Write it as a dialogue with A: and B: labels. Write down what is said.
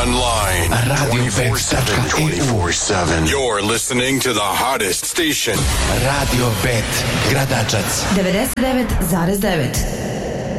A: online.
B: RadioBet.eu.
A: 24/7. You're listening to the hottest station.
B: Radio Bet, Gradačac.
C: 99,9.